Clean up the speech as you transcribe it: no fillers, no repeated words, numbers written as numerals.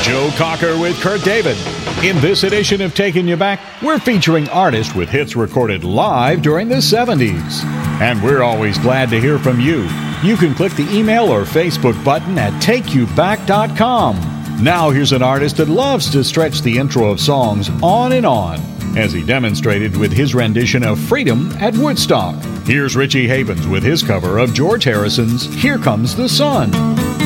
Joe Cocker with Kurt David. In this edition of Taking You Back, we're featuring artists with hits recorded live during the 70s. And we're always glad to hear from you. You can click the email or Facebook button at takeyouback.com. Now here's an artist that loves to stretch the intro of songs on and on, as he demonstrated with his rendition of Freedom at Woodstock. Here's Richie Havens with his cover of George Harrison's Here Comes the Sun.